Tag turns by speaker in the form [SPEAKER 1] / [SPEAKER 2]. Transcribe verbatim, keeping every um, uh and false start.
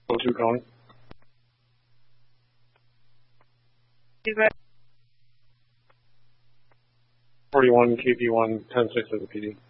[SPEAKER 1] oh two calling. forty-one K P one ten six as a P D.